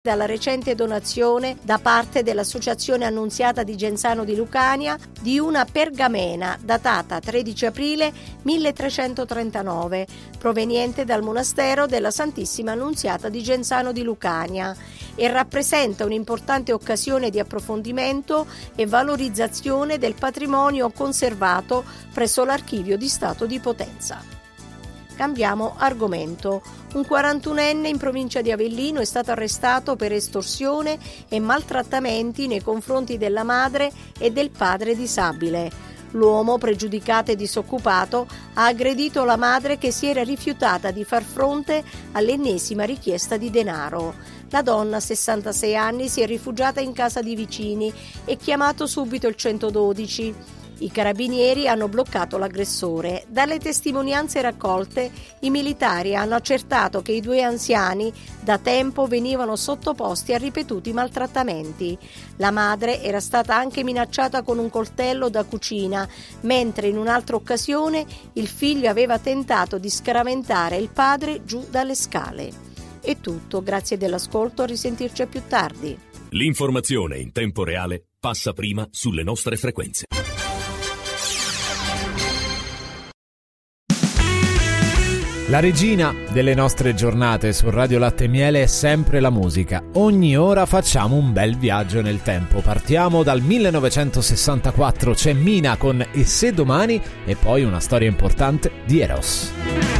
dalla recente donazione da parte dell'Associazione Annunziata di Genzano di Lucania di una pergamena datata 13 aprile 1339, proveniente dal monastero della Santissima Annunziata di Genzano di Lucania, e rappresenta un'importante occasione di approfondimento e valorizzazione del patrimonio conservato presso l'Archivio di Stato di Potenza. Cambiamo argomento. Un 41enne in provincia di Avellino è stato arrestato per estorsione e maltrattamenti nei confronti della madre e del padre disabile. L'uomo, pregiudicato e disoccupato, ha aggredito la madre che si era rifiutata di far fronte all'ennesima richiesta di denaro. La donna, 66 anni, si è rifugiata in casa di vicini e chiamato subito il 112. I carabinieri hanno bloccato l'aggressore. Dalle testimonianze raccolte, i militari hanno accertato che i due anziani da tempo venivano sottoposti a ripetuti maltrattamenti. La madre era stata anche minacciata con un coltello da cucina, mentre in un'altra occasione il figlio aveva tentato di scaraventare il padre giù dalle scale. È tutto, grazie dell'ascolto, a risentirci più tardi. L'informazione in tempo reale passa prima sulle nostre frequenze. La regina delle nostre giornate su Radio Latte e Miele è sempre la musica. Ogni ora facciamo un bel viaggio nel tempo. Partiamo dal 1964, c'è Mina con E se domani, e poi una storia importante di Eros.